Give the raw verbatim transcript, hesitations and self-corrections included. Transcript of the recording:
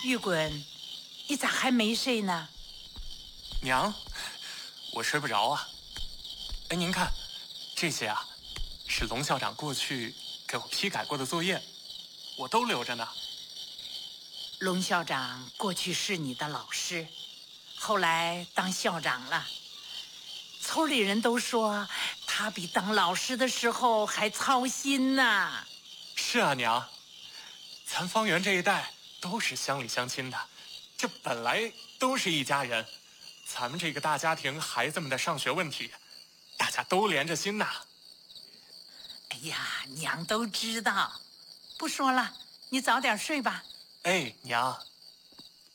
玉滚，你咋还没睡呢？ 娘，我睡不着啊。哎，您看，这些啊，是龙校长过去给我批改过的作业，我都留着呢。 龙校长过去是你的老师，后来当校长了。村里人都说他比当老师的时候还操心呢。 是啊，娘，咱方圆这一带都是乡里乡亲的，这本来都是一家人。咱们这个大家庭，孩子们的上学问题，大家都连着心呐。 哎呀，娘都知道，不说了，你早点睡吧。 哎，娘。